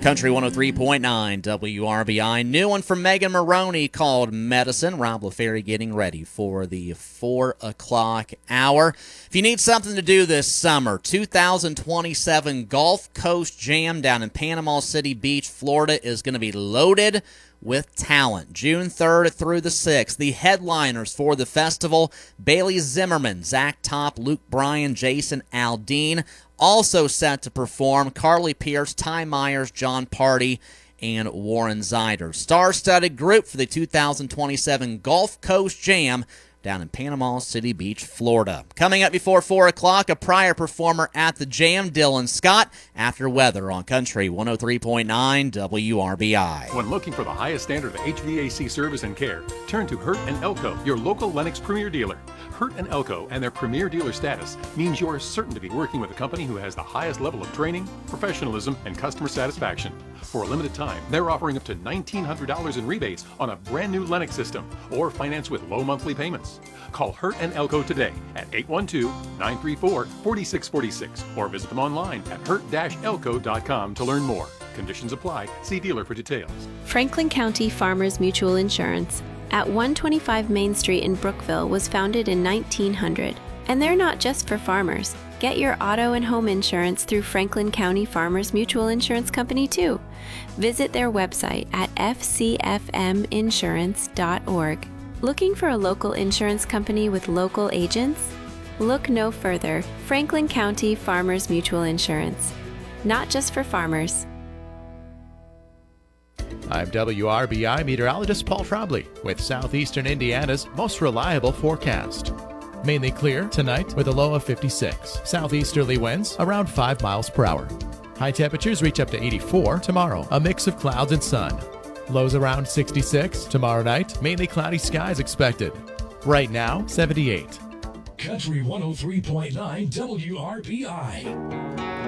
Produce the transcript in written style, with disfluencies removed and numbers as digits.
Country 103.9 WRBI. New one from Megan Maroney called Medicine. Rob LaFerry getting ready for the 4 o'clock hour. If you need something to do this summer, 2027 Gulf Coast Jam down in Panama City Beach, Florida is going to be loaded with talent. June 3rd through the 6th. The headliners for the festival, Bailey Zimmerman, Zach Top, Luke Bryan, Jason Aldean. Also set to perform, Carly Pierce, Ty Myers, John Party, and Warren Zyder. Star-studded group for the 2027 Gulf Coast Jam down in Panama City Beach, Florida. Coming up before 4 o'clock, a prior performer at the Jam, Dylan Scott, after weather on Country 103.9 WRBI. When looking for the highest standard of HVAC service and care, turn to Hurt and Elko, your local Lennox Premier dealer. Hurt and Elko and their Premier dealer status means you're certain to be working with a company who has the highest level of training, professionalism, and customer satisfaction. For a limited time, they're offering up to $1,900 in rebates on a brand new Lennox system or finance with low monthly payments. Call Hurt and Elko today at 812-934-4646 or visit them online at hurt-elko.com to learn more. Conditions apply. See dealer for details. Franklin County Farmers Mutual Insurance at 125 Main Street in Brookville was founded in 1900. And they're not just for farmers. Get your auto and home insurance through Franklin County Farmers Mutual Insurance Company too. Visit their website at fcfminsurance.org. Looking for a local insurance company with local agents? Look no further. Franklin County Farmers Mutual Insurance. Not just for farmers. I'm WRBI meteorologist Paul Trombley with Southeastern Indiana's most reliable forecast. Mainly clear tonight with a low of 56. Southeasterly winds around 5 miles per hour. High temperatures reach up to 84 tomorrow, a mix of clouds and sun. Lows around 66 tomorrow night, mainly cloudy skies expected. Right now, 78. Country 103.9 WRBI.